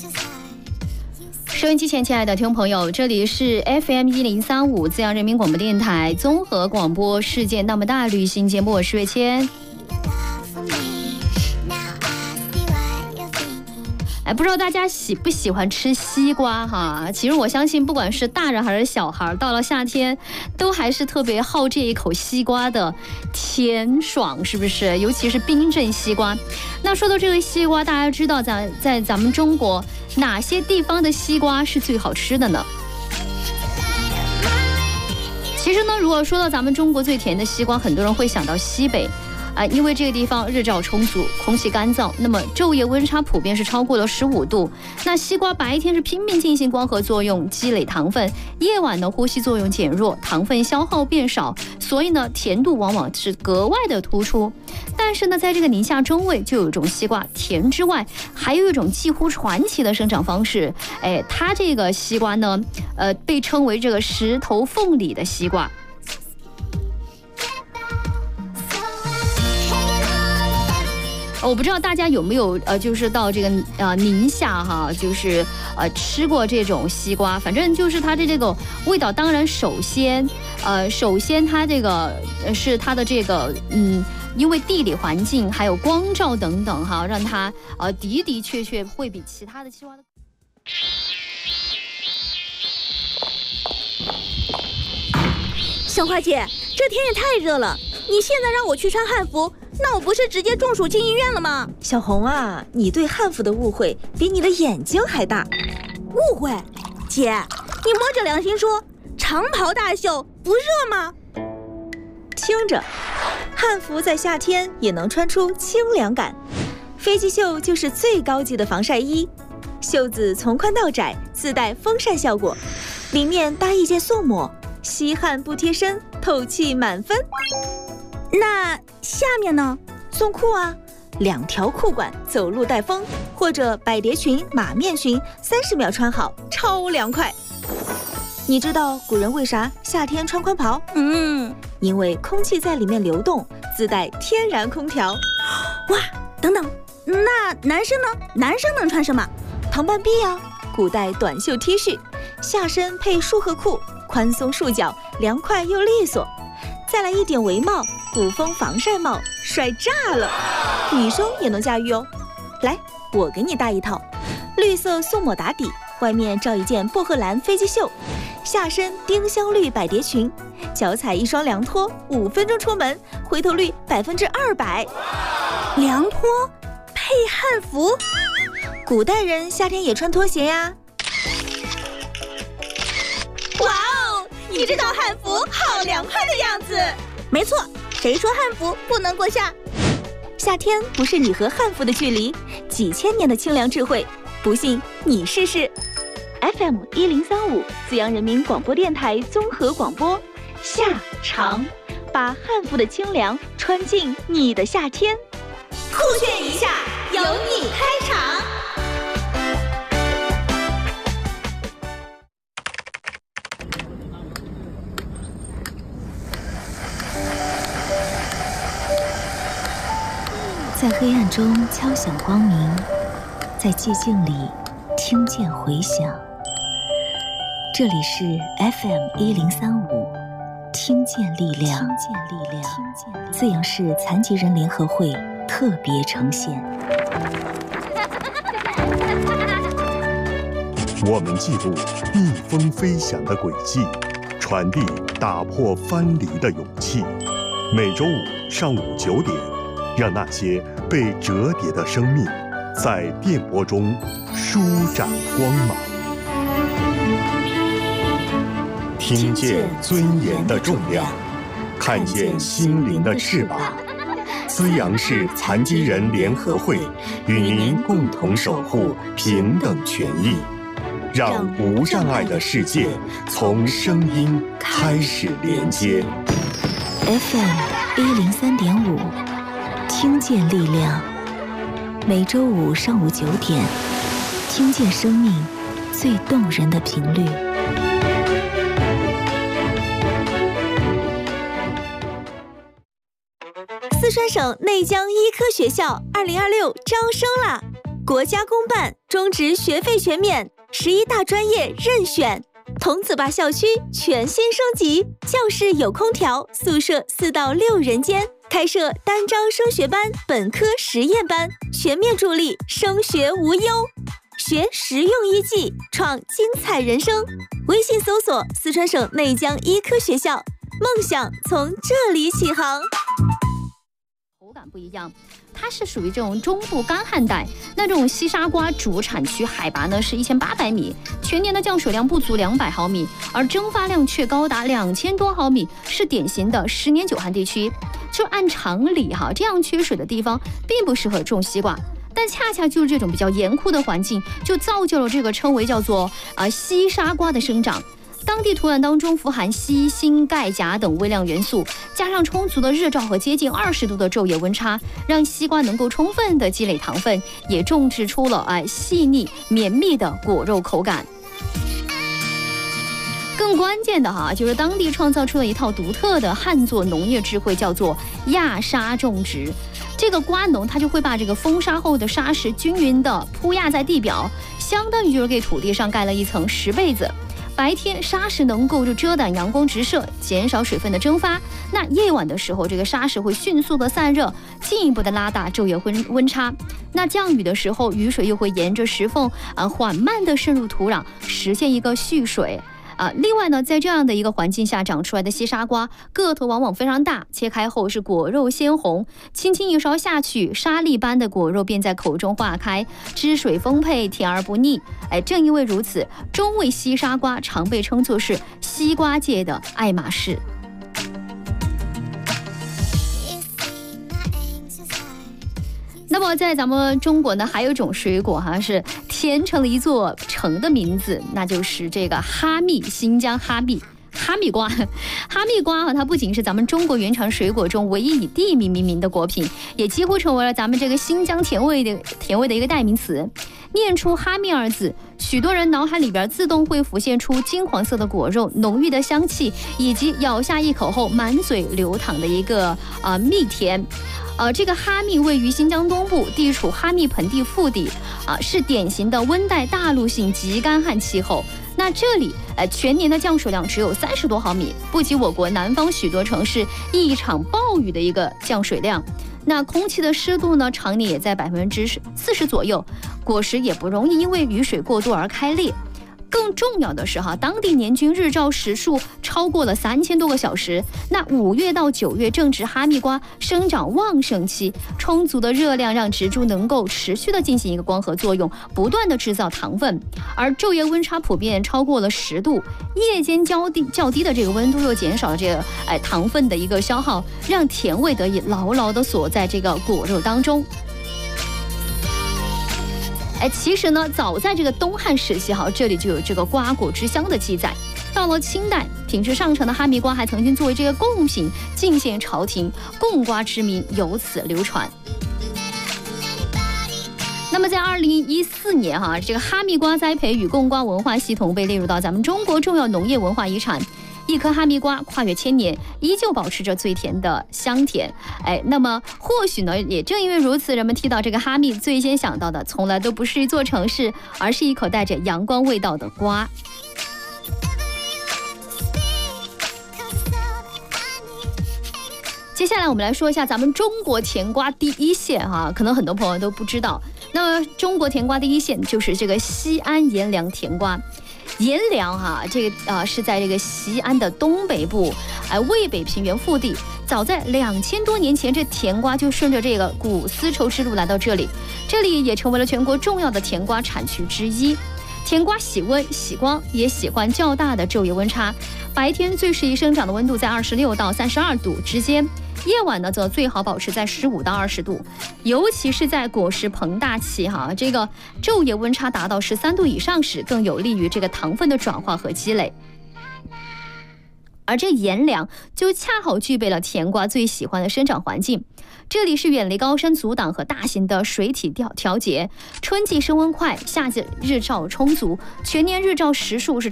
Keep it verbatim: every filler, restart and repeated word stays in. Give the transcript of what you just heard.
收音机前，亲爱的听众朋友，这里是 F M 一零三五自阳人民广播电台综合广播世界那么大旅行节目，我是月谦。哎，不知道大家喜不喜欢吃西瓜哈？其实我相信，不管是大人还是小孩，到了夏天，都还是特别好这一口西瓜的甜爽，是不是？尤其是冰镇西瓜。那说到这个西瓜，大家知道在在咱们中国哪些地方的西瓜是最好吃的呢？其实呢，如果说到咱们中国最甜的西瓜，很多人会想到西北。啊，因为这个地方日照充足，空气干燥，那么昼夜温差普遍是超过了十五度。那西瓜白天是拼命进行光合作用，积累糖分，夜晚呢呼吸作用减弱，糖分消耗变少，所以呢甜度往往是格外的突出。但是呢，在这个宁夏中卫就有一种西瓜，甜之外，还有一种几乎传奇的生长方式。哎，它这个西瓜呢，呃，被称为这个石头缝里的西瓜。我不知道大家有没有呃，就是到这个呃宁夏哈，就是呃吃过这种西瓜，反正就是它的这个味道，当然首先呃首先它这个是它的这个嗯，因为地理环境还有光照等等哈，让它呃的的确确会比其他的西瓜的。 小花姐，这天也太热了，你现在让我去穿汉服，那我不是直接中暑进医院了吗？ 小红啊，你对汉服的误会比你的眼睛还大。 误会？姐，你摸着良心说，长袍大袖不热吗？ 听着，汉服在夏天也能穿出清凉感。飞机袖就是最高级的防晒衣，袖子从宽到窄，自带风扇效果，里面搭一件素抹，吸汗不贴身，透气满分。 那下面呢？ 送裤啊，两条裤管，走路带风，或者百蝶裙、马面裙，三十秒穿好，超凉快。你知道古人为啥夏天穿宽袍？ 嗯， 因为空气在里面流动，自带天然空调。 哇，等等，那男生呢？男生能穿什么？ 唐半臂啊，古代短袖 T 恤，下身配束荷裤，宽松束脚，凉快又利索。再来一顶围帽，古风防晒帽，帅炸了！女生也能驾驭哦。来，我给你搭一套，绿色素抹打底，外面罩一件薄荷蓝飞机袖，下身丁香绿百蝶裙，脚踩一双凉拖，五分钟出门，回头率百分之二百。 凉拖配汉服， 古代人夏天也穿拖鞋呀。 哇哦，你这套汉服好凉快的样子。没错，谁说汉服不能过夏？ 夏天不是你和汉服的距离，几千年的清凉智慧，不信你试试。F M 一零三五自阳人民广播电台综合广播，夏长，把汉服的清凉穿进你的夏天。 酷炫一下，由你开场。 在黑暗中敲响光明，在寂静里听见回响。这里是 F M 一零三五，听见力量，听见力量，自阳市残疾人联合会特别呈现。 我们记录逆风飞翔的轨迹，传递打破藩篱的勇气。每周五上午九点，让那些被折叠的生命在电波中舒展光芒，听见尊严的重量，看见心灵的翅膀。资阳市残疾人联合会与您共同守护平等权益，让无障碍的世界从声音开始连接。 F M 一零三点五，听见力量。每周五上午九点，听见生命最动人的频率。 四川省内江医科学校二零二六招生啦！ 国家公办，中职学费全免，十一大专业任选。童子坝校区全新升级，教室有空调，宿舍四到六人间，开设单招升学班、本科实验班，全面助力升学无忧。学实用医技，创精彩人生。微信搜索四川省内江医科学校，梦想从这里起航。 口感不一样，它是属于这种中部干旱带，那这种西沙瓜主产区海拔呢是一千八百米，全年的降水量不足两百毫米，而蒸发量却高达两千多毫米，是典型的十年久旱地区。就按常理哈，这样缺水的地方并不适合种西瓜。但恰恰就是这种比较严酷的环境，就造就了这个称为叫做啊、呃、西沙瓜的生长。当地土壤当中富含硒、锌、钙、钾等微量元素，加上充足的日照和接近二十度的昼夜温差，让西瓜能够充分的积累糖分，也种植出了哎、呃、细腻绵密的果肉口感。更关键的哈，就是当地创造出了一套独特的旱作农业智慧，叫做亚沙种植。这个瓜农他就会把这个风沙后的沙石均匀地铺压在地表，相当于就是给土地上盖了一层石被子。白天沙石能够就遮挡阳光直射，减少水分的蒸发。那夜晚的时候，这个沙石会迅速的散热，进一步的拉大昼夜温温差。那降雨的时候，雨水又会沿着石缝啊缓慢的渗入土壤，实现一个蓄水。啊，另外呢，在这样的一个环境下长出来的西沙瓜，个头往往非常大，切开后是果肉鲜红，轻轻一勺下去，沙粒般的果肉便在口中化开，汁水丰沛，甜而不腻。哎，正因为如此，中味西沙瓜常被称作是西瓜界的爱马仕。那么在咱们中国呢，还有一种水果哈，是填成了一座城的名字，那就是这个哈密，新疆哈密。哈密瓜，哈密瓜哈，它不仅是咱们中国原产水果中唯一以地名命名的果品，也几乎成为了咱们这个新疆甜味的甜味的一个代名词。念出哈密二字，许多人脑海里边自动会浮现出金黄色的果肉、浓郁的香气，以及咬下一口后满嘴流淌的一个啊、呃、蜜甜。呃，这个哈密位于新疆东部，地处哈密盆地腹地，啊、呃，是典型的温带大陆性极干旱气候。那这里，呃，全年的降水量只有三十多毫米，不及我国南方许多城市一场暴雨的一个降水量。那空气的湿度呢，常年也在百分之四十左右，果实也不容易因为雨水过多而开裂。更重要的是哈，当地年均日照时数超过了三千多个小时。那五月到九月正值哈密瓜生长旺盛期，充足的热量让植株能够持续的进行一个光合作用，不断的制造糖分。而昼夜温差普遍超过了十度，夜间较低较低的这个温度又减少了这个哎糖分的一个消耗，让甜味得以牢牢的锁在这个果肉当中。哎，其实呢，早在这个东汉时期哈，这里就有这个瓜果之乡的记载。到了清代，品质上乘的哈密瓜还曾经作为这个贡品进献朝廷，贡瓜之名由此流传。那么在二零一四年哈，这个哈密瓜栽培与贡瓜文化系统被列入到咱们中国重要农业文化遗产。一颗哈密瓜跨越千年，依旧保持着最甜的香甜。哎，那么或许呢，也正因为如此，人们提到这个哈密，最先想到的从来都不是一座城市，而是一口带着阳光味道的瓜。接下来我们来说一下咱们中国甜瓜第一县哈、啊，可能很多朋友都不知道。那么中国甜瓜第一县就是这个西安阎良甜瓜。阎良哈、啊，这个啊、呃、是在这个西安的东北部，哎、呃，渭北平原腹地。早在两千多年前，这甜瓜就顺着这个古丝绸之路来到这里，这里也成为了全国重要的甜瓜产区之一。甜瓜喜温喜光，也喜欢较大的昼夜温差，白天最适宜生长的温度在二十六到三十二度之间。夜晚呢，则最好保持在十五到二十度，尤其是在果实膨大期哈，这个昼夜温差达到十三度以上时，更有利于这个糖分的转化和积累。而这阎良就恰好具备了甜瓜最喜欢的生长环境，这里是远离高山阻挡和大型的水体调调节，春季升温快，夏季日照充足，全年日照时数是